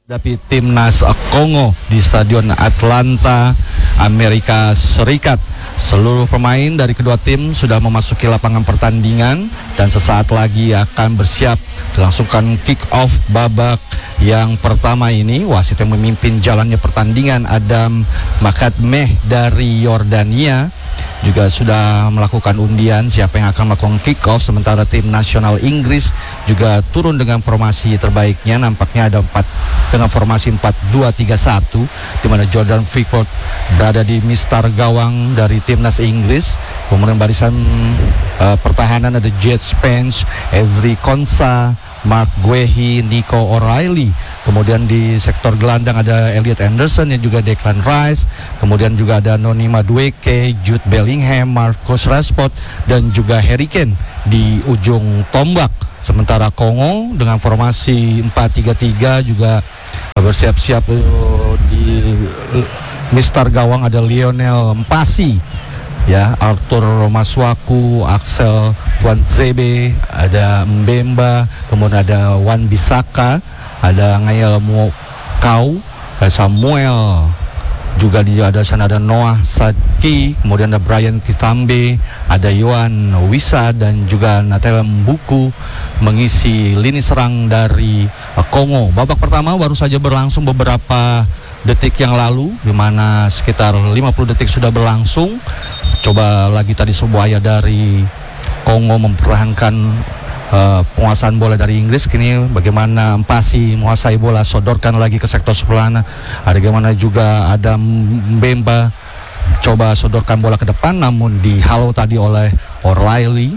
Hadapi timnas Kongo di Stadion Atlanta, Amerika Serikat. Seluruh pemain dari kedua tim sudah memasuki lapangan pertandingan dan sesaat lagi akan bersiap dilangsungkan kick off babak yang pertama ini. Wasit yang memimpin jalannya pertandingan Adam Makadmeh dari Yordania juga sudah melakukan undian siapa yang akan melakukan kick off, sementara tim nasional Inggris juga turun dengan formasi terbaiknya. Nampaknya ada dengan formasi 4-2-3-1 di mana Jordan Pickford berada di mistar gawang dari timnas Inggris. Kemudian barisan pertahanan ada Jet Spence, Ezri Konsa, Mark Guehi, Nico O'Reilly. Kemudian di sektor gelandang ada Elliot Anderson yang juga Declan Rice. Kemudian juga ada Noni Madueke, Jude Bellingham, Marcus Rashford dan juga Harry Kane di ujung tombak. Sementara Kongo dengan formasi 4-3-3 juga bersiap-siap di mistar gawang ada Lionel Mpasi, ya, Arthur Masuaku, Axel Tuanzebe, ada Mbemba, kemudian ada Wan Bissaka, ada Ngayel Mokau, ada Samuel, juga ada sana ada Noah Sadki, kemudian ada Brian Kitambe, ada Yohan Wissa dan juga Nathaniel Mbuku mengisi lini serang dari Kongo. Babak pertama baru saja berlangsung beberapa detik yang lalu, di mana sekitar 50 detik sudah berlangsung. Coba lagi tadi sebuah dari Kongo mempertahankan penguasaan bola dari Inggris. Kini bagaimana Mpasi menguasai bola, sodorkan lagi ke sektor sebelah. Ada bagaimana juga ada Mbemba coba sodorkan bola ke depan, namun dihalau tadi oleh O'Reilly,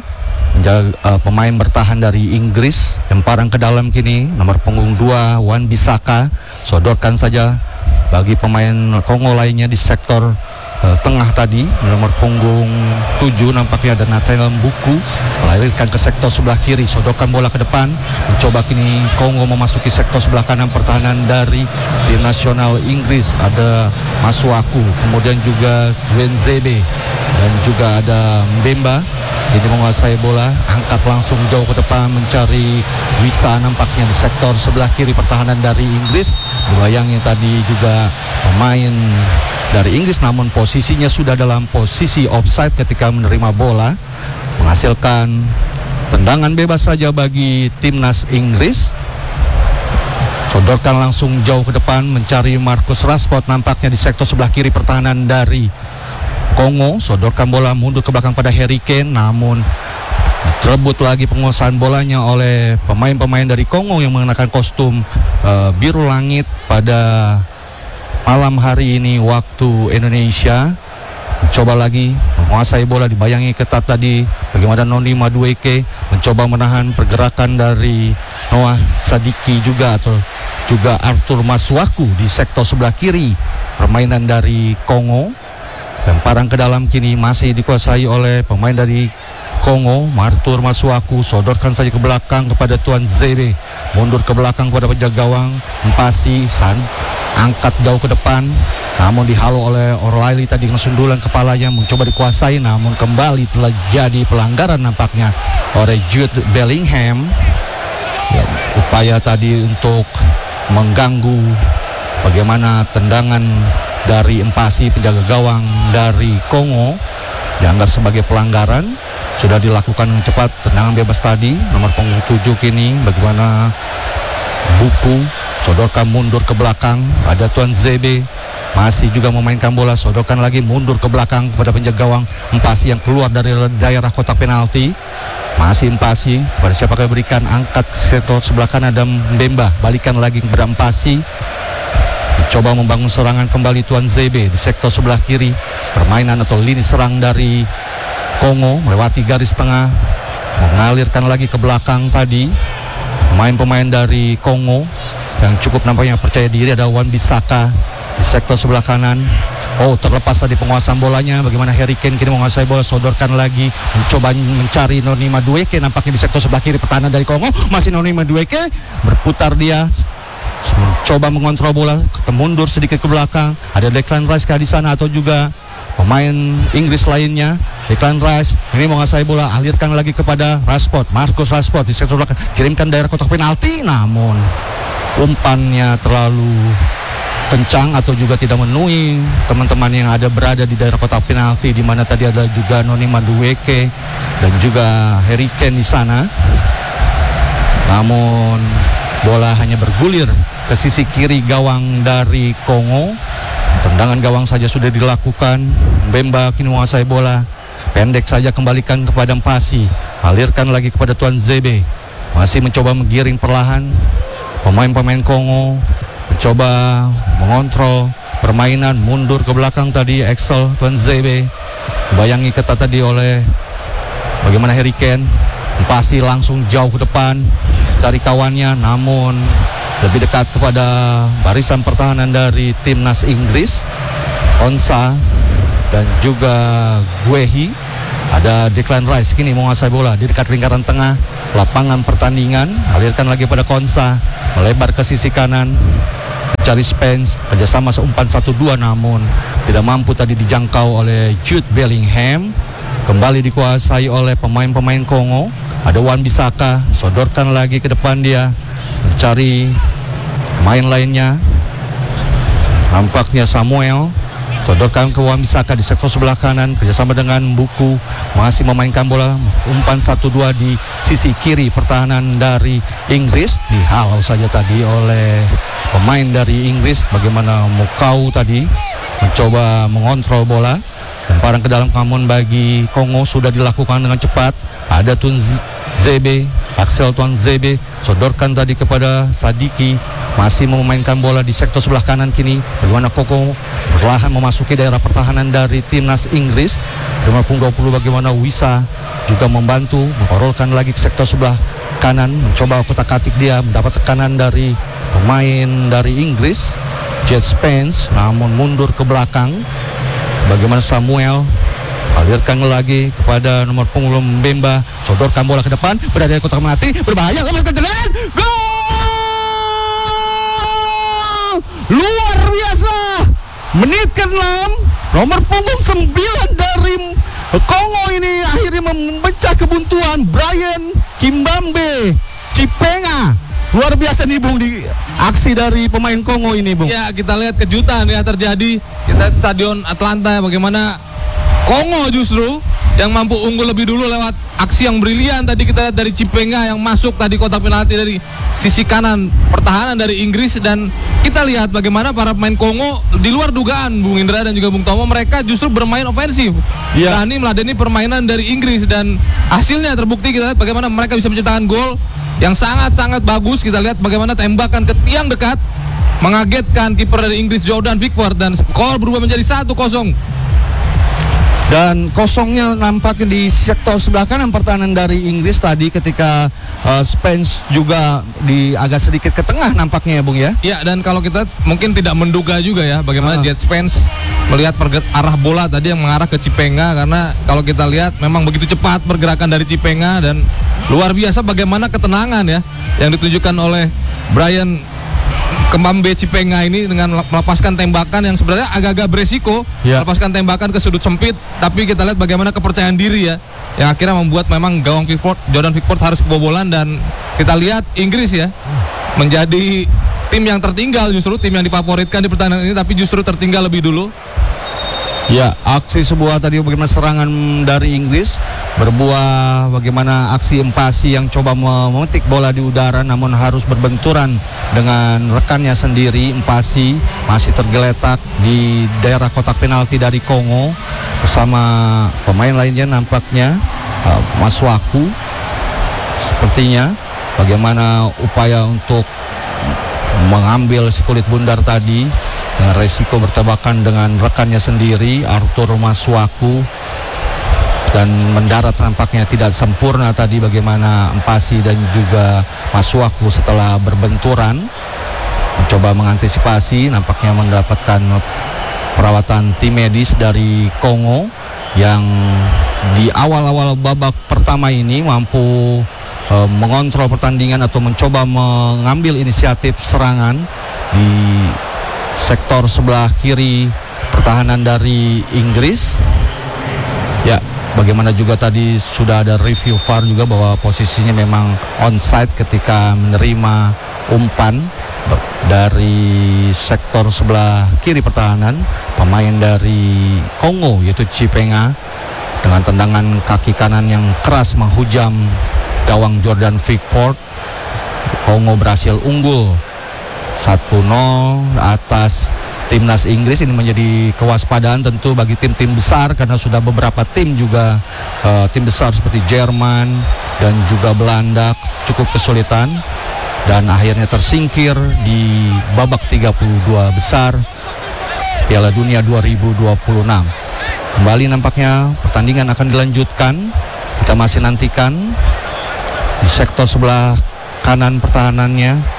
pemain bertahan dari Inggris. Lemparan ke dalam kini nomor punggung 2 Wan Bissaka, sodorkan saja bagi pemain Kongo lainnya di sektor tengah tadi. Nomor punggung 7 nampaknya ada Nathaniel Mbuku, melahirkan ke sektor sebelah kiri, sodorkan bola ke depan. Mencoba kini Kongo memasuki sektor sebelah kanan pertahanan dari tim nasional Inggris. Ada Masuaku, kemudian juga Zwenzebe dan juga ada Mbemba. Ini menguasai bola, angkat langsung jauh ke depan mencari Wissa nampaknya di sektor sebelah kiri pertahanan dari Inggris. Dibayangi tadi juga pemain dari Inggris, namun posisinya sudah dalam posisi offside ketika menerima bola, menghasilkan tendangan bebas saja bagi timnas Inggris. Sodorkan langsung jauh ke depan mencari Marcus Rashford nampaknya di sektor sebelah kiri pertahanan dari Kongo. Sodorkan bola mundur ke belakang pada Harry Kane, namun direbut lagi penguasaan bolanya oleh pemain-pemain dari Kongo yang mengenakan kostum biru langit pada malam hari ini waktu Indonesia. Coba lagi menguasai bola, dibayangi ketat tadi bagaimana Noni Madueke mencoba menahan pergerakan dari Noah Sadiki juga Arthur Masuaku di sektor sebelah kiri permainan dari Kongo. Lemparan ke dalam kini masih dikuasai oleh pemain dari Kongo. Arthur Masuaku sodorkan saja ke belakang kepada Tuanzebe, mundur ke belakang kepada penjaga gawang Mpasi, angkat jauh ke depan, namun dihalau oleh O'Reilly tadi dengan sundulan kepalanya, mencoba dikuasai, namun kembali telah jadi pelanggaran nampaknya oleh Jude Bellingham. Upaya tadi untuk mengganggu bagaimana tendangan dari Mpasi penjaga gawang dari Kongo dianggap sebagai pelanggaran, sudah dilakukan dengan cepat. Tendangan bebas tadi nomor punggung 7 kini bagaimana Buku sodorkan mundur ke belakang, ada Tuanzebe masih juga memainkan bola, sodorkan lagi mundur ke belakang kepada penjaga gawang Mpasi yang keluar dari daerah kotak penalti. Masih Mpasi, kepada siapa yang berikan, angkat sektor sebelah kanan ada Mbemba, balikan lagi kepada Mpasi, coba membangun serangan kembali Tuanzebe di sektor sebelah kiri permainan atau lini serang dari Kongo, melewati garis tengah, mengalirkan lagi ke belakang tadi. Pemain-pemain dari Kongo yang cukup nampaknya percaya diri ada Wan Bissaka di sektor sebelah kanan. Terlepas tadi penguasaan bolanya, bagaimana Harry Kane kini menguasai bola, sodorkan lagi, mencoba mencari Noni Madueke nampaknya di sektor sebelah kiri pertahanan dari Kongo. Masih Noni Madueke berputar, dia mencoba mengontrol bola, mundur sedikit ke belakang. Ada Declan Rice di sana atau juga pemain Inggris lainnya. Declan Rice ini menguasai bola, alirkan lagi kepada Rashford, Marcus Rashford di sektor belakang, kirimkan daerah kotak penalti, namun umpannya terlalu kencang atau juga tidak memenuhi teman-teman yang ada berada di daerah kotak penalti, di mana tadi ada juga Noni Madueke dan juga Harry Kane di sana. Namun bola hanya bergulir ke sisi kiri gawang dari Kongo. Tendangan gawang saja sudah dilakukan. Mbemba kini menguasai bola. Pendek saja kembalikan kepada Mpasi. Alirkan lagi kepada Tuan Zebe. Masih mencoba menggiring perlahan. Pemain-pemain Kongo mencoba mengontrol permainan, mundur ke belakang tadi Axel Tuan Zebe. Bayangi ketat tadi oleh bagaimana Harry Kane. Mpasi langsung jauh ke depan cari kawannya, namun lebih dekat kepada barisan pertahanan dari timnas Inggris, Onsa dan juga Guehi. Ada Declan Rice kini menguasai bola di dekat lingkaran tengah lapangan pertandingan. Alirkan lagi pada Konsa, melebar ke sisi kanan, mencari Spence, kerjasama seumpan 1-2, namun tidak mampu tadi dijangkau oleh Jude Bellingham. Kembali dikuasai oleh pemain-pemain Kongo. Ada Wan-Bissaka, sodorkan lagi ke depan dia, mencari main lainnya. Nampaknya Samuel, sodorkan ke Wan-Bissaka di sektor sebelah kanan, kerjasama dengan Buku, masih memainkan bola, umpan 1-2 di sisi kiri pertahanan dari Inggris. Dihalau saja tadi oleh pemain dari Inggris. Bagaimana Mukau tadi mencoba mengontrol bola. Lemparan ke dalam, namun bagi Kongo sudah dilakukan dengan cepat. Ada Tun Zebe, Axel Tuan Zebe, sodorkan tadi kepada Sadiki, masih memainkan bola di sektor sebelah kanan kini. Bagaimana Kongo perlahan memasuki daerah pertahanan dari timnas Inggris. Dengan punggung 20 bagaimana Wisa juga membantu memparolkan lagi ke sektor sebelah kanan, mencoba kotak-katik dia, mendapat tekanan dari pemain dari Inggris, Jet Spence, namun mundur ke belakang. Bagaimana Samuel, alirkan lagi kepada nomor punggung Mbemba, sodorkan bola ke depan, berada di kotak penalti, berbahaya, lepaskan jalan, gol! Luar biasa! Menit ke-6, nomor punggung 9 dari Kongo ini akhirnya memecah kebuntuan. Brian Kimbambe Chipenga. Luar biasa nih Bung, di aksi dari pemain Kongo ini Bung. Ya, kita lihat kejutan ya terjadi. Kita Stadion Atlanta, bagaimana Kongo justru yang mampu unggul lebih dulu lewat aksi yang brilian tadi kita lihat dari Chipenga yang masuk tadi kotak penalti dari sisi kanan pertahanan dari Inggris. Dan kita lihat bagaimana para pemain Kongo di luar dugaan Bung Indra dan juga Bung Tomo, mereka justru bermain ofensif. Berani meladeni permainan dari Inggris dan hasilnya terbukti. Kita lihat bagaimana mereka bisa menciptakan gol yang sangat-sangat bagus. Kita lihat bagaimana tembakan ke tiang dekat mengagetkan kiper dari Inggris Jordan Pickford dan skor berubah menjadi 1-0. Dan kosongnya nampaknya di sektor sebelah kanan pertahanan dari Inggris tadi ketika Spence juga agak sedikit ke tengah nampaknya ya Bung ya. Ya, dan kalau kita mungkin tidak menduga juga ya bagaimana Jet Spence melihat arah bola tadi yang mengarah ke Chipenga, karena kalau kita lihat memang begitu cepat pergerakan dari Chipenga dan luar biasa bagaimana ketenangan ya yang ditunjukkan oleh Brian Kimbambe Chipenga ini dengan melepaskan tembakan yang sebenarnya agak-agak beresiko, melepaskan tembakan ke sudut sempit, tapi kita lihat bagaimana kepercayaan diri ya yang akhirnya membuat memang gawang Jordan Pickford harus kebobolan. Dan kita lihat Inggris ya menjadi tim yang tertinggal, justru tim yang difavoritkan di pertandingan ini tapi justru tertinggal lebih dulu. Ya, aksi sebuah tadi bagaimana serangan dari Inggris berbuah bagaimana aksi invasi yang coba memetik bola di udara namun harus berbenturan dengan rekannya sendiri. Invasi masih tergeletak di daerah kotak penalti dari Kongo bersama pemain lainnya nampaknya Masuaku sepertinya. Bagaimana upaya untuk mengambil si kulit bundar tadi dengan resiko bertabrakan dengan rekannya sendiri Arthur Masuaku, dan mendarat nampaknya tidak sempurna tadi bagaimana Mpasi dan juga Masuaku setelah berbenturan mencoba mengantisipasi, nampaknya mendapatkan perawatan tim medis dari Kongo yang di awal-awal babak pertama ini mampu mengontrol pertandingan atau mencoba mengambil inisiatif serangan di sektor sebelah kiri pertahanan dari Inggris. Ya, bagaimana juga tadi sudah ada review VAR juga bahwa posisinya memang onside ketika menerima umpan Dari sektor sebelah kiri pertahanan, pemain dari Kongo yaitu Chipenga dengan tendangan kaki kanan yang keras menghujam gawang Jordan Pickford. Kongo berhasil unggul 1-0 atas timnas Inggris. Ini menjadi kewaspadaan tentu bagi tim-tim besar, karena sudah beberapa tim juga tim besar seperti Jerman dan juga Belanda cukup kesulitan dan akhirnya tersingkir di babak 32 besar Piala Dunia 2026. Kembali nampaknya pertandingan akan dilanjutkan. Kita masih nantikan di sektor sebelah kanan pertahanannya